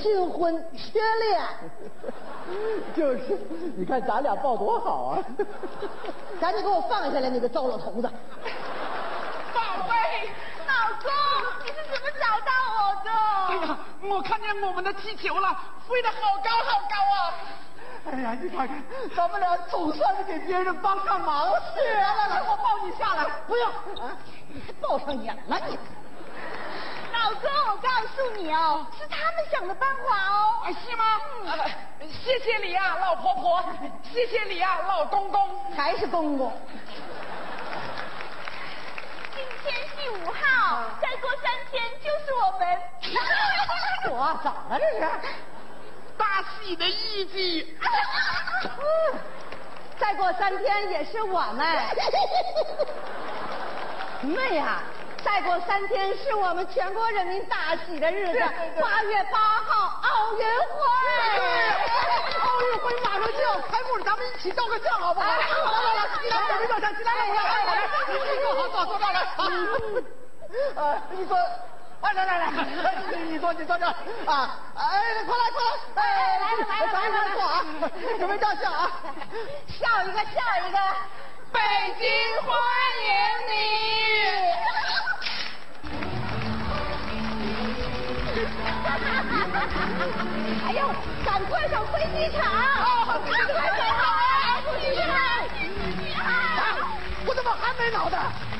新婚缺恋。 就是，你看咱俩抱多好啊！ 赶紧给我放下来那个糟老头子！ 宝贝，老公，你是怎么找到我的？哎呀，我看见我们的气球了，飞得好高好高啊！ 哎呀，你看看，咱们俩总算是给别人帮上忙。 是啊，来，我抱你下来。不用啊，你还抱上眼了你。 老公，我告诉你哦，是他们想的办法哦。是吗？谢谢你啊，老婆婆，谢谢你啊，老公公， 还是公公。 今天是5号，再过3天就是我们。 我怎么了这是？ 大喜的日子。 再过3天也是我们。妹呀！再过3天是我们全国人民大喜的日子，8月8号奥运会。 奥运会马上就要开幕了，咱们一起照个相好不好？来，起来，准备照相，起来，来，坐这儿来。你坐，来，你坐这儿啊！哎，快来，来，咱们坐啊，准备照相啊！ 笑一个， 北京欢迎你。 哎呦，赶快上飞机场！ 快好啊！ 我怎么还没脑袋？